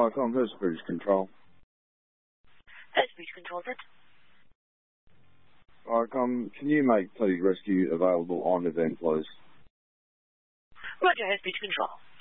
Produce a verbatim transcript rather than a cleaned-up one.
Viacom, who's Bridge Control? Who's Bridge Control, is it? Viacom, can you make please rescue available on event, please? Roger, who's Bridge Control?